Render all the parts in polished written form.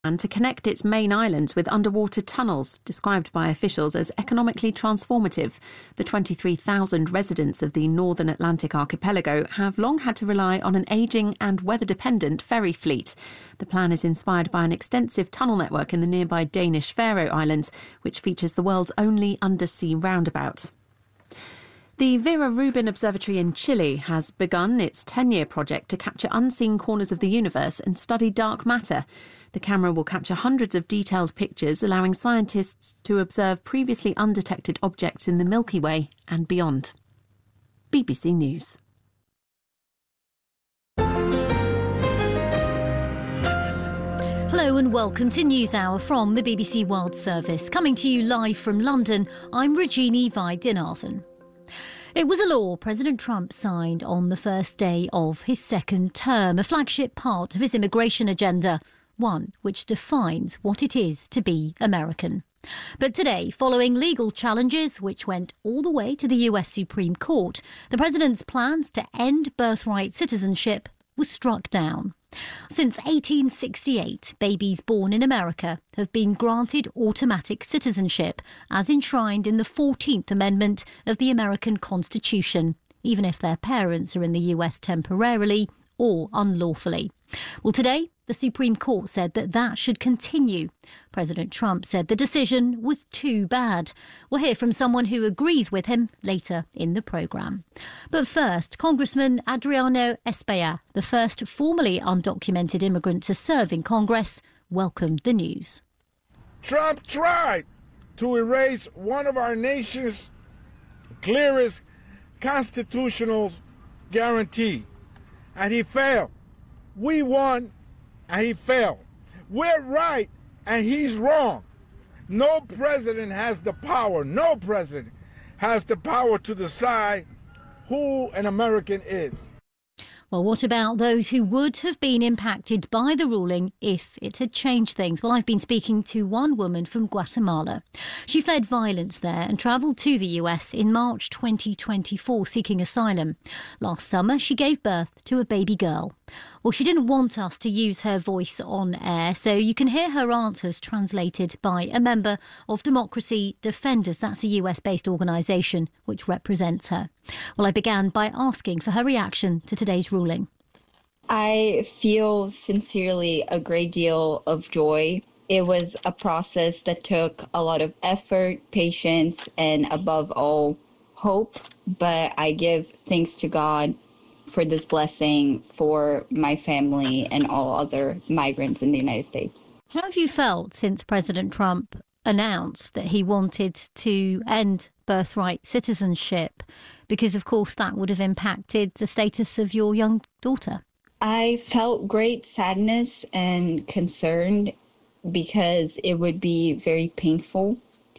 and to connect its main islands with underwater tunnels, described by officials as economically transformative. The 23,000 residents of the northern Atlantic archipelago have long had to rely on an ageing and weather-dependent ferry fleet. The plan is inspired by an extensive tunnel network in the nearby Danish Faroe Islands, which features the world's only undersea roundabout. The Vera Rubin Observatory in Chile has begun its 10-year project to capture unseen corners of the universe and study dark matter. The camera will capture hundreds of detailed pictures, allowing scientists to observe previously undetected objects in the Milky Way and beyond. BBC News. Hello and welcome to NewsHour from the BBC World Service. Coming to you live from London, I'm Regina Vaidyanathan. It was a law President Trump signed on the first day of his second term, a flagship part of his immigration agenda, one which defines what it is to be American. But today, following legal challenges which went all the way to the US Supreme Court, the president's plans to end birthright citizenship was struck down. Since 1868, babies born in America have been granted automatic citizenship, as enshrined in the 14th Amendment of the American Constitution, even if their parents are in the US temporarily or unlawfully. Well, today, the Supreme Court said that should continue. President Trump said the decision was too bad. We'll hear from someone who agrees with him later in the programme. But first, Congressman Adriano Espaillat, the first formally undocumented immigrant to serve in Congress, welcomed the news. Trump tried to erase one of our nation's clearest constitutional guarantee, and he failed. We won, and he failed. We're right, and he's wrong. No president has the power to decide who an American is. Well, what about those who would have been impacted by the ruling if it had changed things? Well, I've been speaking to one woman from Guatemala. She fled violence there and travelled to the US in March 2024 seeking asylum. Last summer, she gave birth to a baby girl. Well, she didn't want us to use her voice on air, so you can hear her answers translated by a member of Democracy Defenders. That's a US-based organisation which represents her. Well, I began by asking for her reaction to today's ruling. I feel sincerely a great deal of joy. It was a process that took a lot of effort, patience, and above all, hope. But I give thanks to God for this blessing for my family and all other migrants in the United States. How have you felt since President Trump announced that he wanted to end birthright citizenship? Because, of course, that would have impacted the status of your young daughter. I felt great sadness and concern because it would be very painful.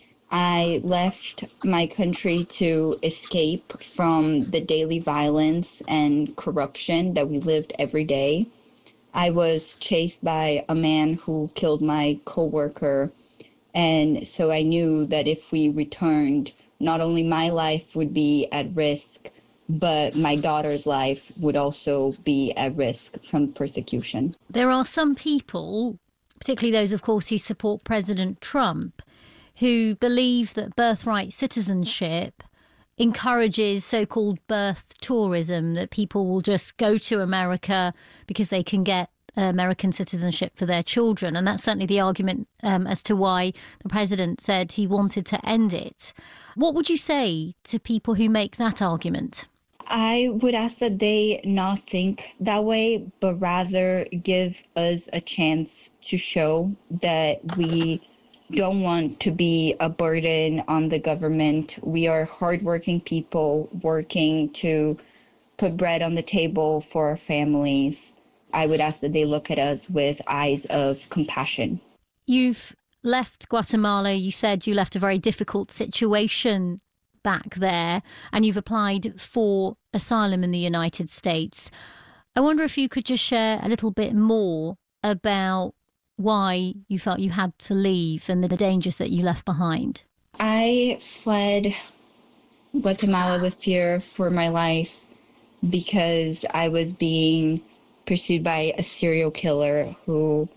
I left my country to escape from the daily violence and corruption that we lived every day. I was chased by a man who killed my coworker, and so I knew that if we returned, not only my life would be at risk, but my daughter's life would also be at risk from persecution. There are some people, particularly those, of course, who support President Trump, who believe that birthright citizenship encourages so-called birth tourism, that people will just go to America because they can get American citizenship for their children. And that's certainly the argument as to why the president said he wanted to end it. What would you say to people who make that argument? I would ask that they not think that way, but rather give us a chance to show that we don't want to be a burden on the government. We are hardworking people working to put bread on the table for our families. I would ask that they look at us with eyes of compassion. You've left Guatemala. You said you left a very difficult situation back there, and you've applied for asylum in the United States. I wonder if you could just share a little bit more about why you felt you had to leave and the dangers that you left behind. I fled Guatemala with fear for my life because I was being pursued by a serial killer who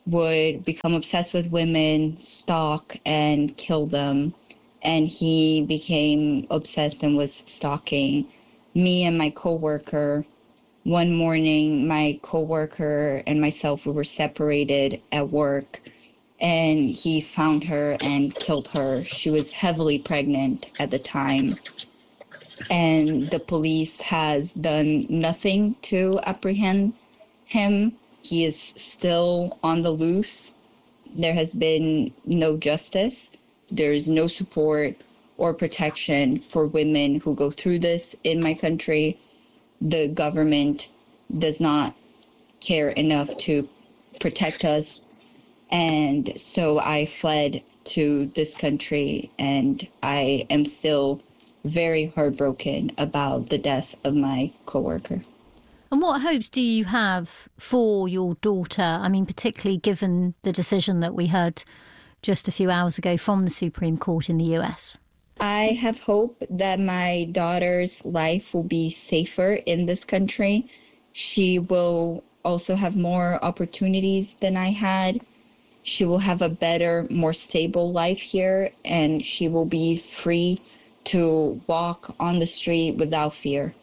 would become obsessed with women, stalk, and kill them. And he became obsessed and was stalking me and my coworker. One morning, my coworker and myself, we were separated at work, and he found her and killed her. She was heavily pregnant at the time, and the police has done nothing to apprehend him. He is still on the loose. There has been no justice. There's no support or protection for women who go through this in my country. The government does not care enough to protect us. And so I fled to this country, and I am still very heartbroken about the death of my coworker. And what hopes do you have for your daughter? I mean, particularly given the decision that we heard just a few hours ago from the Supreme Court in the US. I have hope that my daughter's life will be safer in this country. She will also have more opportunities than I had. She will have a better, more stable life here, and she will be free to walk on the street without fear.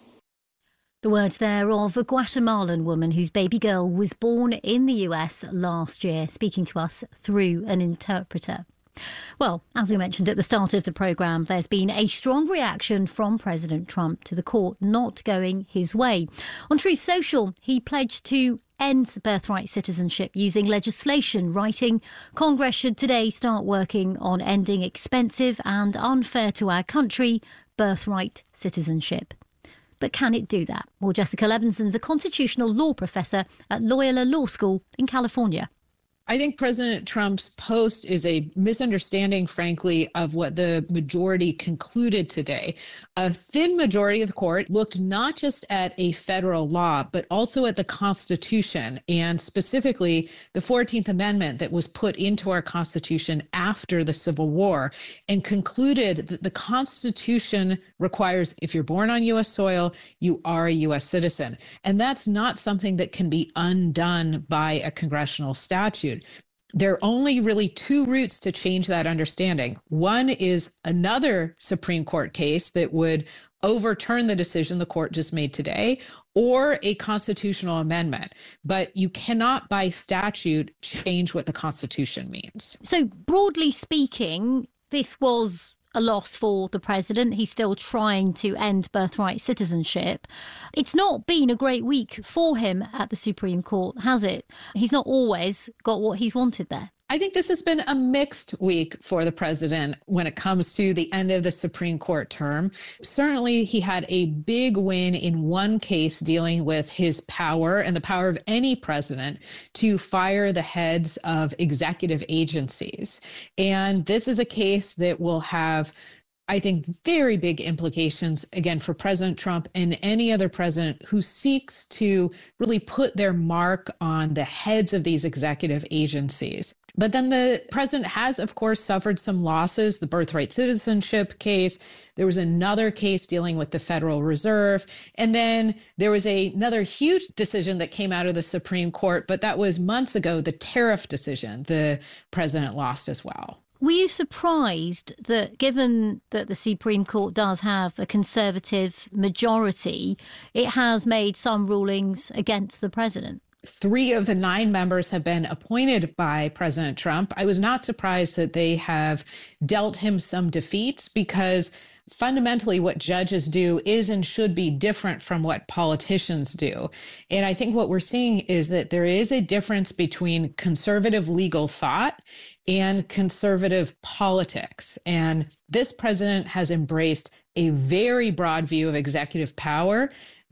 The words there of a Guatemalan woman whose baby girl was born in the US last year, speaking to us through an interpreter. Well, as we mentioned at the start of the programme, there's been a strong reaction from President Trump to the court not going his way. On Truth Social, he pledged to end birthright citizenship using legislation, writing, "Congress should today start working on ending expensive and unfair to our country birthright citizenship." But can it do that? Well, Jessica Levinson's a constitutional law professor at Loyola Law School in California. I think President Trump's post is a misunderstanding, frankly, of what the majority concluded today. A thin majority of the court looked not just at a federal law, but also at the Constitution, and specifically the 14th Amendment that was put into our Constitution after the Civil War, and concluded that the Constitution requires, if you're born on U.S. soil, you are a U.S. citizen. And that's not something that can be undone by a congressional statute. There are only really two routes to change that understanding. One is another Supreme Court case that would overturn the decision the court just made today, or a constitutional amendment. But you cannot, by statute, change what the Constitution means. So broadly speaking, this was a loss for the president. He's still trying to end birthright citizenship. It's not been a great week for him at the Supreme Court, has it? He's not always got what he's wanted there. I think this has been a mixed week for the president when it comes to the end of the Supreme Court term. Certainly, he had a big win in one case dealing with his power and the power of any president to fire the heads of executive agencies. And this is a case that will have, I think, very big implications, again, for President Trump and any other president who seeks to really put their mark on the heads of these executive agencies. But then the president has, of course, suffered some losses, the birthright citizenship case. There was another case dealing with the Federal Reserve. And then there was another huge decision that came out of the Supreme Court, but that was months ago, the tariff decision the president lost as well. Were you surprised that, given that the Supreme Court does have a conservative majority, it has made some rulings against the president? 3 of the 9 members have been appointed by President Trump. I was not surprised that they have dealt him some defeats, because fundamentally what judges do is and should be different from what politicians do. And I think what we're seeing is that there is a difference between conservative legal thought and conservative politics. And this president has embraced a very broad view of executive power.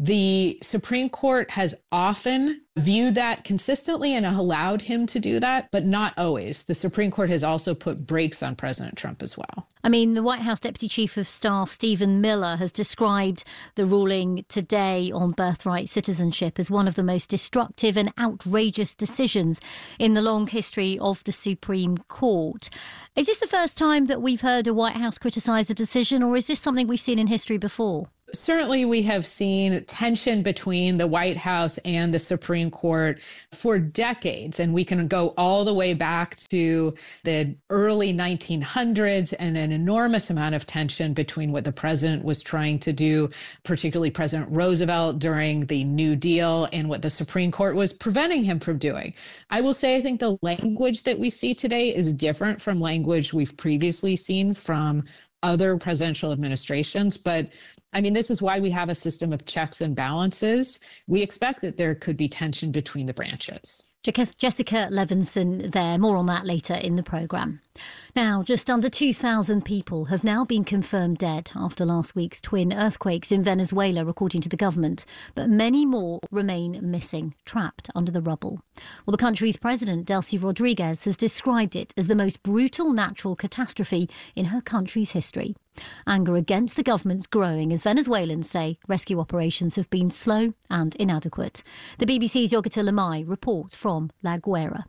The Supreme Court has often viewed that consistently and allowed him to do that, but not always. The Supreme Court has also put brakes on President Trump as well. I mean, the White House Deputy Chief of Staff, Stephen Miller, has described the ruling today on birthright citizenship as one of the most destructive and outrageous decisions in the long history of the Supreme Court. Is this the first time that we've heard a White House criticise a decision, or is this something we've seen in history before? Certainly, we have seen tension between the White House and the Supreme Court for decades, and we can go all the way back to the early 1900s and an enormous amount of tension between what the president was trying to do, particularly President Roosevelt during the New Deal, and what the Supreme Court was preventing him from doing. I will say I think the language that we see today is different from language we've previously seen from other presidential administrations. But I mean, this is why we have a system of checks and balances. We expect that there could be tension between the branches. Jessica Levinson there. More on that later in the programme. Now, just under 2,000 people have now been confirmed dead after last week's twin earthquakes in Venezuela, according to the government. But many more remain missing, trapped under the rubble. Well, the country's president, Delcy Rodriguez, has described it as the most brutal natural catastrophe in her country's history. Anger against the government's growing as Venezuelans say rescue operations have been slow and inadequate. The BBC's Yogita Lamai reports from La Guaira.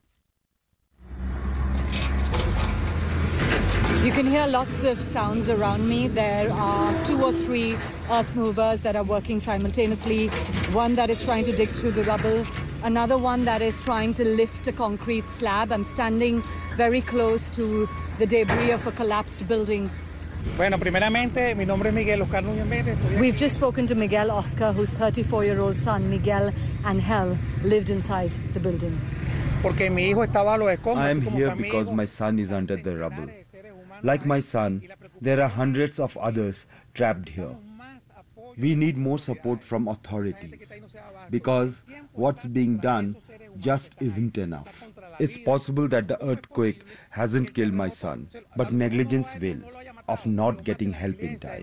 You can hear lots of sounds around me. There are 2 or 3 earth movers that are working simultaneously. One that is trying to dig through the rubble. Another one that is trying to lift a concrete slab. I'm standing very close to the debris of a collapsed building. We've just spoken to Miguel Oscar, whose 34-year-old son, Miguel Angel, lived inside the building. I am here because my son is under the rubble. Like my son, there are hundreds of others trapped here. We need more support from authorities because what's being done just isn't enough. It's possible that the earthquake hasn't killed my son, but negligence will, of not getting help in time.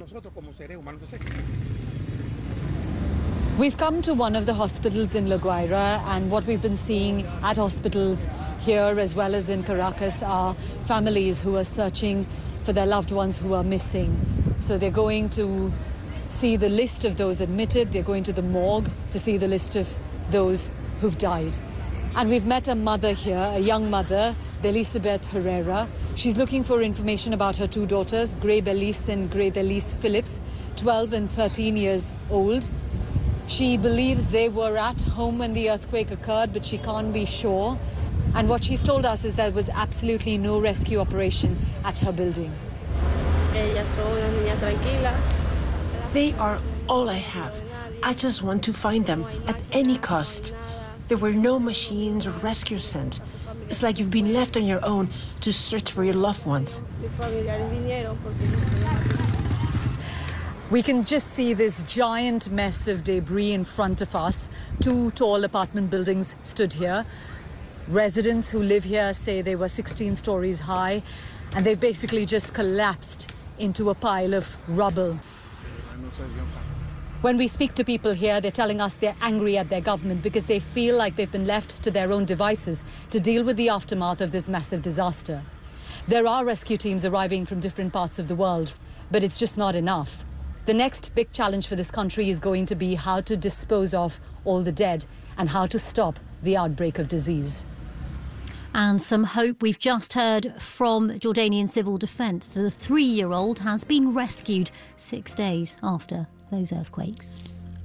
We've come to one of the hospitals in La Guaira, and what we've been seeing at hospitals here as well as in Caracas are families who are searching for their loved ones who are missing. So they're going to see the list of those admitted, they're going to the morgue to see the list of those who've died. And we've met a mother here, a young mother, Belisabeth Herrera. She's looking for information about her 2 daughters, Grey Belice and Grey Belice Phillips, 12 and 13 years old. She believes they were at home when the earthquake occurred, but she can't be sure. And what she's told us is there was absolutely no rescue operation at her building. They are all I have. I just want to find them at any cost. There were no machines or rescue sent. It's like you've been left on your own to search for your loved ones. We can just see this giant mess of debris in front of us. 2 tall apartment buildings stood here. Residents who live here say they were 16 stories high, and they basically just collapsed into a pile of rubble. When we speak to people here, they're telling us they're angry at their government because they feel like they've been left to their own devices to deal with the aftermath of this massive disaster. There are rescue teams arriving from different parts of the world, but it's just not enough. The next big challenge for this country is going to be how to dispose of all the dead and how to stop the outbreak of disease. And some hope. We've just heard from Jordanian Civil Defence. The 3-year-old has been rescued 6 days after those earthquakes.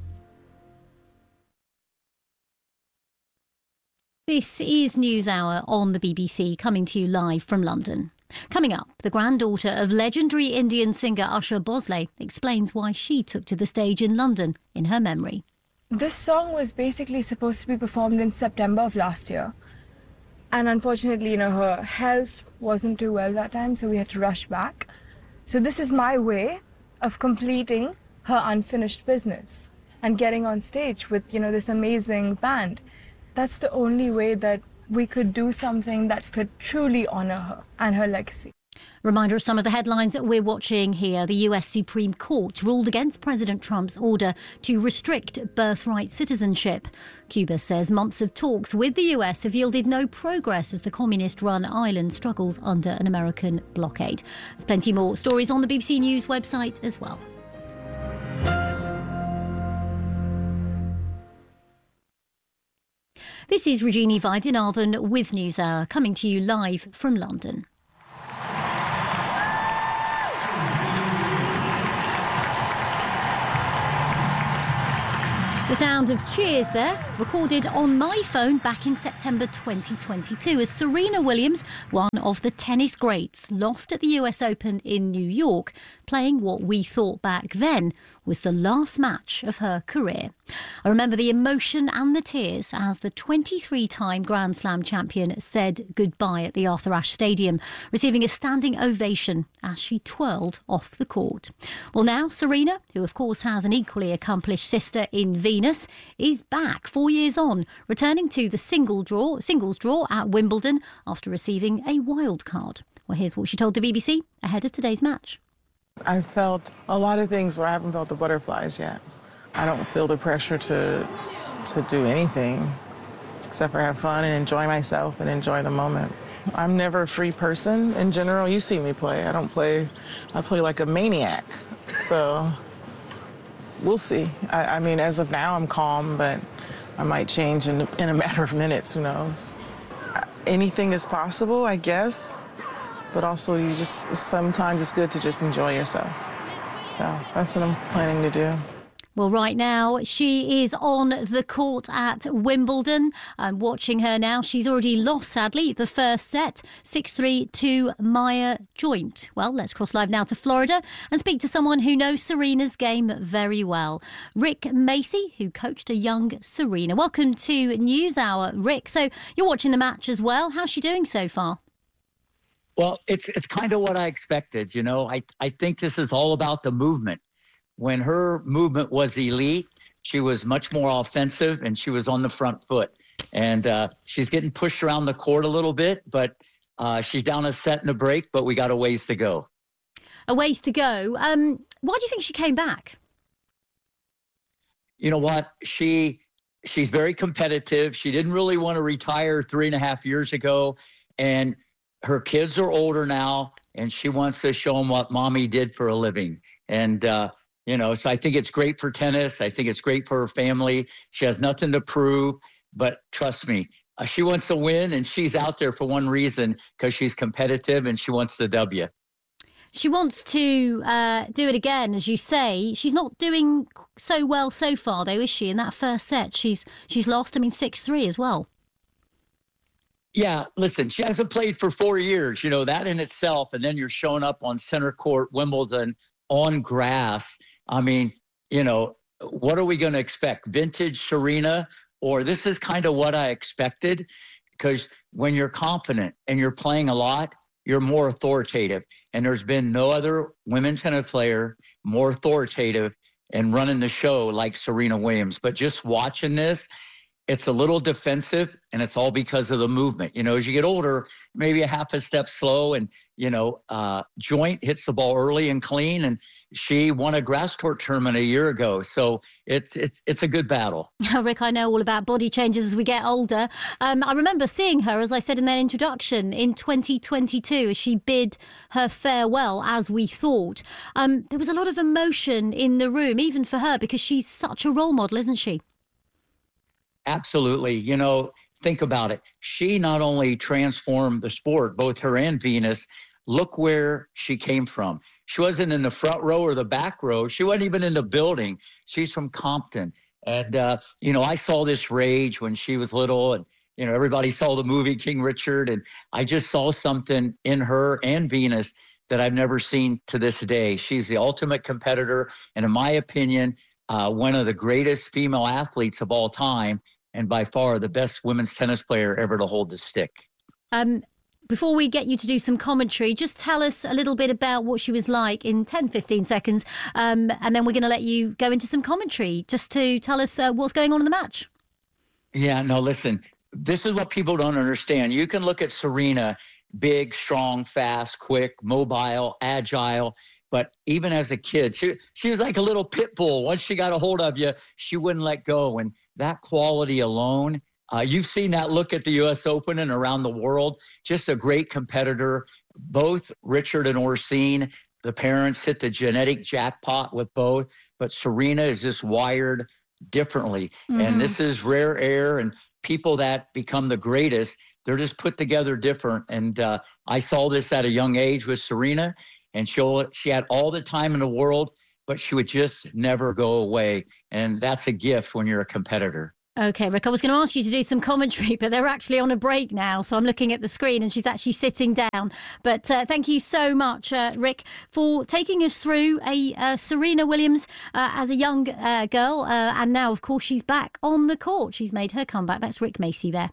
This is NewsHour on the BBC, coming to you live from London. Coming up, the granddaughter of legendary Indian singer Usha Bhosle explains why she took to the stage in London in her memory. This song was basically supposed to be performed in September of last year. And unfortunately, her health wasn't too well that time, so we had to rush back. So this is my way of completing her unfinished business and getting on stage with, this amazing band. That's the only way that we could do something that could truly honor her and her legacy. Reminder of some of the headlines that we're watching here. The US Supreme Court ruled against President Trump's order to restrict birthright citizenship. Cuba says months of talks with the US have yielded no progress as the communist-run island struggles under an American blockade. There's plenty more stories on the BBC News website as well. This is Regina Vaidyanathan with NewsHour, coming to you live from London. The sound of cheers there, recorded on my phone back in September 2022 as Serena Williams, one of the tennis greats, lost at the US Open in New York, playing what we thought back then was the last match of her career. I remember the emotion and the tears as the 23-time Grand Slam champion said goodbye at the Arthur Ashe Stadium, receiving a standing ovation as she twirled off the court. Well, now Serena, who of course has an equally accomplished sister in Venus, is back 4 years on, returning to the singles draw at Wimbledon after receiving a wild card. Well, here's what she told the BBC ahead of today's match. I felt a lot of things where I haven't felt the butterflies yet. I don't feel the pressure to do anything except for have fun and enjoy myself and enjoy the moment. I'm never a free person in general. You see me play. I play like a maniac. So we'll see. I mean, as of now, I'm calm, but I might change in a matter of minutes. Who knows? Anything is possible, I guess. But also, sometimes it's good to just enjoy yourself. So that's what I'm planning to do. Well, right now, she is on the court at Wimbledon. I'm watching her now. She's already lost, sadly, the first set, 6-3 to Maya Joint. Well, let's cross live now to Florida and speak to someone who knows Serena's game very well. Rick Macy, who coached a young Serena. Welcome to NewsHour, Rick. So you're watching the match as well. How's she doing so far? Well, it's kind of what I expected. You know, I think this is all about the movement. When her movement was elite, she was much more offensive and she was on the front foot. And she's getting pushed around the court a little bit, but she's down a set and a break, but we got a ways to go. A ways to go. Why do you think she came back? You know what? She's very competitive. She didn't really want to retire 3.5 years ago. And her kids are older now, and she wants to show them what mommy did for a living. And, so I think it's great for tennis. I think it's great for her family. She has nothing to prove, but trust me, she wants to win, and she's out there for one reason, because she's competitive and she wants the W. She wants to do it again, as you say. She's not doing so well so far, though, is she? In that first set, she's lost, 6-3 as well. Yeah, listen, she hasn't played for 4 years, that in itself. And then you're showing up on center court, Wimbledon, on grass. I mean, what are we going to expect? Vintage Serena? Or this is kind of what I expected? Because when you're confident and you're playing a lot, you're more authoritative. And there's been no other women's tennis player more authoritative and running the show like Serena Williams. But just watching this, it's a little defensive, and it's all because of the movement. As you get older, maybe a half a step slow, and, Joint hits the ball early and clean, and she won a grass court tournament a year ago. So it's a good battle. Rick, I know all about body changes as we get older. I remember seeing her, as I said in that introduction, in 2022 as she bid her farewell, as we thought. There was a lot of emotion in the room, even for her, because she's such a role model, isn't she? Absolutely. Think about it. She not only transformed the sport, both her and Venus. Look where she came from. She wasn't in the front row or the back row. She wasn't even in the building. She's from Compton. And, I saw this rage when she was little, and, everybody saw the movie King Richard. And I just saw something in her and Venus that I've never seen to this day. She's the ultimate competitor. And in my opinion, one of the greatest female athletes of all time, and by far the best women's tennis player ever to hold the stick. Before we get you to do some commentary, just tell us a little bit about what she was like in 10, 15 seconds, and then we're going to let you go into some commentary just to tell us what's going on in the match. Yeah, no, listen, this is what people don't understand. You can look at Serena, big, strong, fast, quick, mobile, agile. But even as a kid, she was like a little pit bull. Once she got a hold of you, she wouldn't let go. And that quality alone, you've seen that look at the U.S. Open and around the world. Just a great competitor. Both Richard and Orsine, the parents hit the genetic jackpot with both. But Serena is just wired differently. Mm-hmm. And this is rare air. And people that become the greatest, they're just put together different. And I saw this at a young age with Serena. And she had all the time in the world, but she would just never go away. And that's a gift when you're a competitor. OK, Rick, I was going to ask you to do some commentary, but they're actually on a break now. So I'm looking at the screen and she's actually sitting down. But thank you so much, Rick, for taking us through Serena Williams as a young girl. And now, of course, she's back on the court. She's made her comeback. That's Rick Macey there.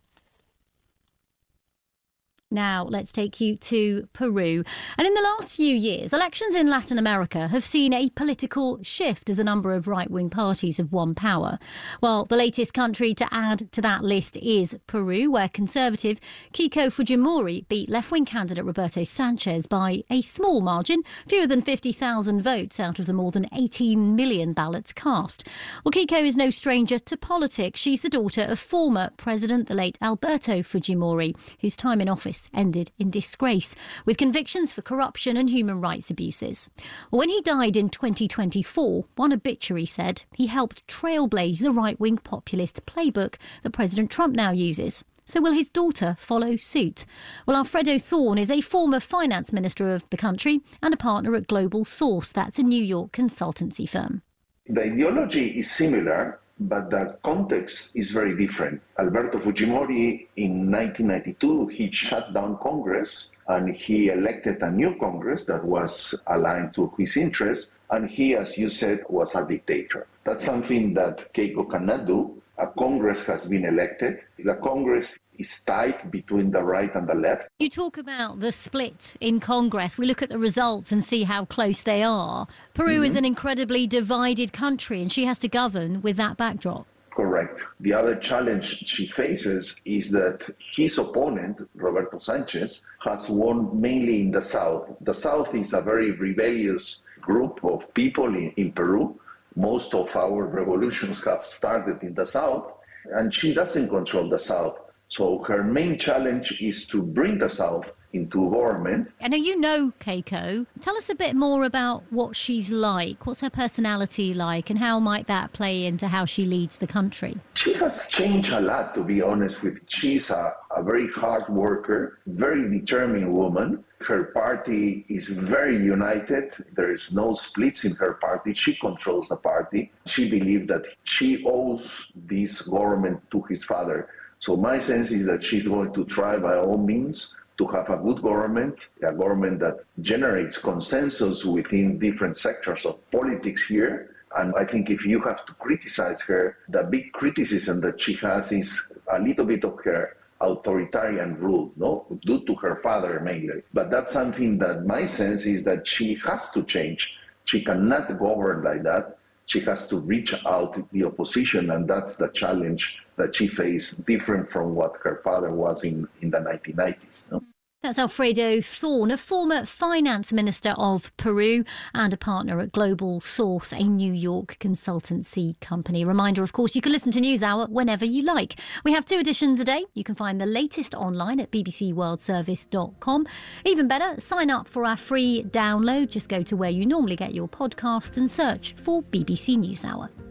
Now, let's take you to Peru. And in the last few years, elections in Latin America have seen a political shift as a number of right-wing parties have won power. Well, the latest country to add to that list is Peru, where Conservative Keiko Fujimori beat left-wing candidate Roberto Sanchez by a small margin, fewer than 50,000 votes out of the more than 18 million ballots cast. Well, Keiko is no stranger to politics. She's the daughter of former President, the late Alberto Fujimori, whose time in office ended in disgrace, with convictions for corruption and human rights abuses. When he died in 2024, one obituary said he helped trailblaze the right-wing populist playbook that President Trump now uses. So will his daughter follow suit? Well, Alfredo Thorne is a former finance minister of the country and a partner at Global Source. That's a New York consultancy firm. The ideology is similar, but the context is very different. Alberto Fujimori, in 1992, he shut down Congress and he elected a new Congress that was aligned to his interests. And he, as you said, was a dictator. That's something that Keiko cannot do. A Congress has been elected. The Congress is tight between the right and the left. You talk about the split in Congress. We look at the results and see how close they are. Peru is an incredibly divided country and she has to govern with that backdrop. Correct. The other challenge she faces is that his opponent, Roberto Sanchez, has won mainly in the South. The South is a very rebellious group of people in Peru. Most of our revolutions have started in the South, and she doesn't control the South. So her main challenge is to bring the South into government. I know you know Keiko. Tell us a bit more about what she's like. What's her personality like, and how might that play into how she leads the country? She has changed a lot, to be honest with you. She's a very hard worker, very determined woman. Her party is very united. There is no splits in her party. She controls the party. She believes that she owes this government to his father. So my sense is that she's going to try by all means to have a good government, a government that generates consensus within different sectors of politics here. And I think if you have to criticize her, the big criticism that she has is a little bit of her authoritarian rule, due to her father mainly. But that's something that my sense is that she has to change. She cannot govern like that. She has to reach out to the opposition, and that's the challenge that she faced, different from what her father was in the 1990s. That's Alfredo Thorne, a former finance minister of Peru and a partner at Global Source, a New York consultancy company. Reminder, of course, you can listen to NewsHour whenever you like. We have 2 editions a day. You can find the latest online at bbcworldservice.com. Even better, sign up for our free download. Just go to where you normally get your podcasts and search for BBC NewsHour.